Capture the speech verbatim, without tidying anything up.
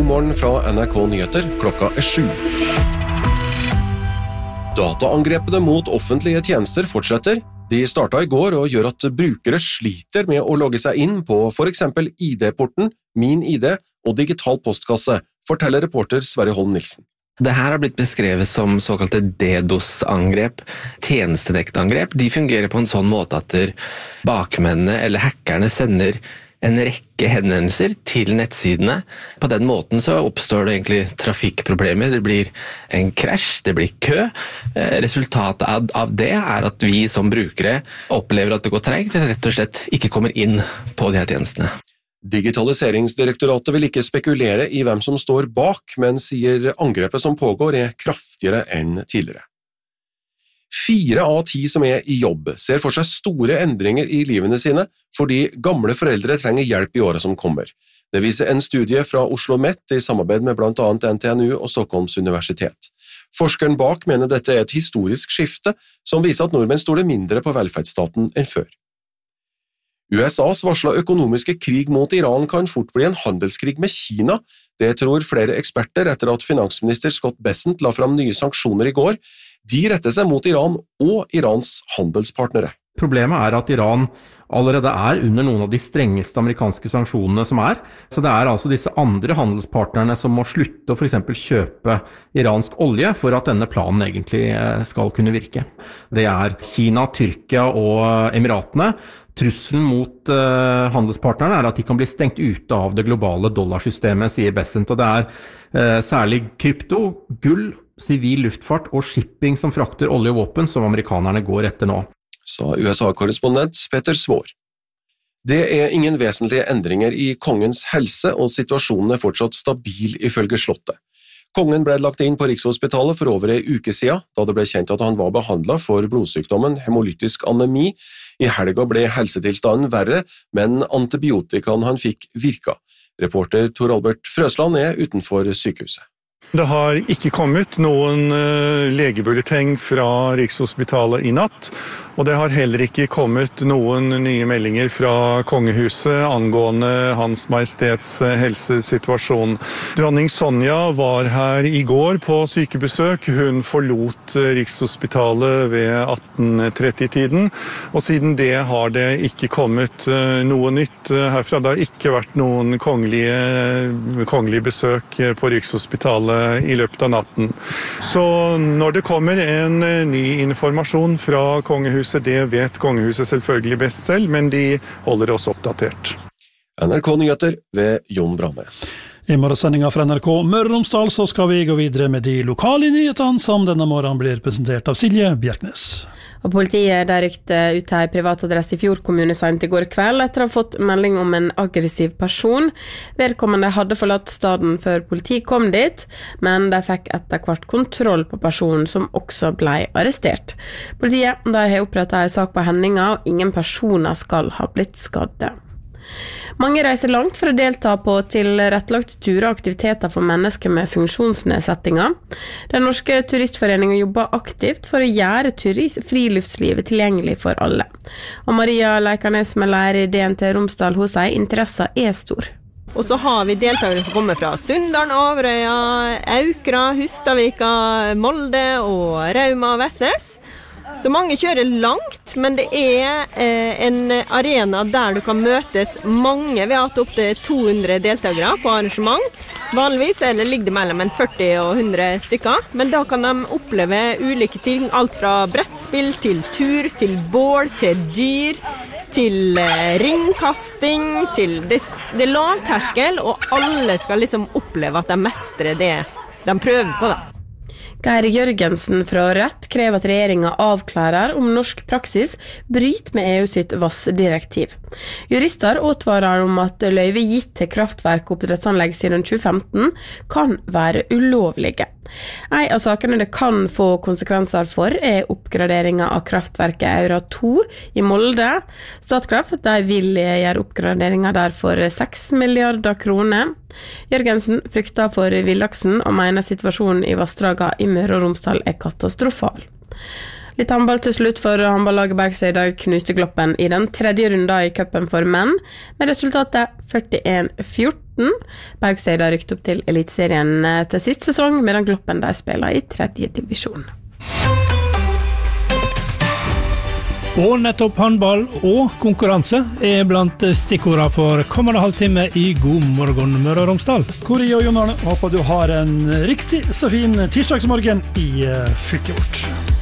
morgen fra N R K Nyheter, klokka er sju. Dataangrepene mot offentlige tjenester fortsetter. De startet i går og gjør at brukere sliter med å logge seg inn på for eksempel I D-porten, Min I D og digital postkasse, forteller reporter Sverre Holm Nilsen. Det her har blitt beskrevet som såkalte DDoS-angrep, tjenestedektangrep. De fungerer på en sånn måte at bakmennene eller hackerne sender en rekke henvendelser til nettsidene. På den måten så oppstår det egentlig trafikkproblemer. Det blir en krasj, det blir kø. Resultatet av det er at vi som brukere opplever at det går tregt, eller rett og slett ikke kommer inn på de her tjenestene. Digitaliseringsdirektoratet vil ikke spekulere i hvem som står bak, men sier angrepet som pågår er kraftigere enn tidligere. Fire av ti som er i jobb ser for seg store endringer i livene sine fordi gamle foreldre trenger hjelp i året som kommer. Det viser en studie fra Oslo Met i samarbeid med blant annet N T N U og Stockholms universitet. Forskeren bak mener dette er et historisk skifte som viser at nordmenn stoler mindre på velferdsstaten enn før. U S A's varslet økonomiske krig mot Iran kan fort bli en handelskrig med Kina. Det tror flere eksperter etter at finansminister Scott Bessent la fram nye sanksjoner i går. De retter seg mot Iran og Irans handelspartnere. Problemet er at Iran allerede er under noen av de strengeste amerikanske sanksjonene som er. Så det er altså disse andre handelspartnerne som må slutte å for eksempel kjøpe iransk olje for at denne planen egentlig skal kunne virke. Det er Kina, Tyrkia og Emiratene. Trusselen mot uh, handelspartnerne er at de kan bli stengt ute av det globale dollarsystemet, sier Bessent. Og det er uh, særlig krypto, gull, sivil luftfart og shipping som frakter olje og våpen som amerikanerne går etter nå. Sa U S A-korrespondent Petter Svår. Det er ingen vesentlige endringer i kongens helse, og situasjonen er fortsatt stabil ifølge slottet. Kongen ble lagt inn på Rikshospitalet for over en uke siden, da det ble kjent at han var behandlet for blodsykdommen hemolytisk anemi. I helga ble helsetilstanden verre, men antibiotikaen han fikk virka. Reporter Tor Albert Frøsland er utenfor sykehuset. Det har ikke kommet noen legebulleteng fra Rikshospitalet i natt, og det har heller ikke kommet noen nye meldinger fra kongehuset angående Hans Majestets helsesituasjon. Dronning Sonja var her i går på sykebesøk. Hun forlot Rikshospitalet ved atten tretti-tiden, og siden det har det ikke kommet noe nytt herfra. Det har ikke vært noen kongelige, kongelige besøk på Rikshospitalet i løpet av natten. Så når det kommer en ny informasjon fra kongehuset, det vet kongehuset selvfølgelig best selv, men de holder oss oppdatert. N R K Nyheter ved Jon Brannes. I morgensendingen fra N R K Møre og Romsdal så skal vi gå videre med de lokale nyhetene som denne morgenen blir presentert av Silje Bjerknes. Og politiet der rykte ut en privatadresse i Fjord kommune sent i går kveld etter å ha fått melding om en aggressiv person. Vedkommende hadde forlatt staden før politiet kom dit, men de fikk etter hvert kontroll på personen som også ble arrestert. Politiet de har opprettet en sak på hendinga, og ingen personer skal ha blitt skadde. Mange reiser langt for å delta på tilrettelagte turer og aktiviteter for mennesker med funksjonsnedsettinger. Den norske turistforeningen jobber aktivt for å gjøre turist- friluftslivet tilgjengelig for alle. Og Maria Leikarnes med lærer i D N T Romsdal hos seg, interessen er stor. Og så har vi deltakere som kommer fra Sunndalen, Averøya, Aukra, Hustadvika, Molde og Rauma og Vestnes. Så mange kjører langt, men det er eh, en arena der du kan møtes mange. Vi har hatt opp til to hundre deltakere på arrangement. Vanligvis eller ligger det mellom en førti og hundre stykker, men da kan de oppleve ulike ting, alt fra brettspill til tur, til bål, til dyr, til eh, ringkasting, til det, det er lavterskel, og alle skal liksom oppleve at de mestrer det de prøver på da. Geir Jørgensen fra Rett krever at regjeringen avklarer om norsk praksis bryter med E U sitt vassdirektiv. Jurister advarer om at løyve gitt til kraftverk og oppdrettsanlegg siden tjue femten kan være ulovlige. En av sakene det kan få konsekvenser for er oppgraderingen av kraftverket Aura to i Molde. Statkraft de vil gjøre oppgraderingen der for seks milliarder kroner. Jørgensen frykter for villaksen og mener situasjonen i vassdraga i Møre og Romsdal er katastrofal. Litt håndball til slutt, for håndballaget Bergsøyda knuste Gloppen i den tredje runden i cupen for menn, med resultatet førtien fjorten. fjorten. Bergsøy har rykt opp til Eliteserien til sist sesong, medan Gloppen de spiller i tredje divisjon. Og nettopp håndball og konkurranse er blant stikkordene for kommende halvtime i God morgen Møre og Romsdal. Kori og Jon Arne, håper du har en riktig så fin tirsdagsmorgen i fylket vårt.